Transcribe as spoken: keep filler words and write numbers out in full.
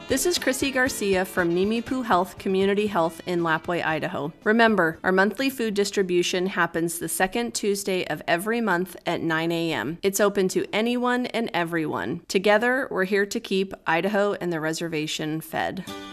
This is Chrissy Garcia from Nimiipuu Health Community Health in Lapwai, Idaho. Remember, our monthly food distribution happens the second Tuesday of every month at nine a m It's open to anyone and everyone. Together, we're here to keep Idaho and the reservation fed.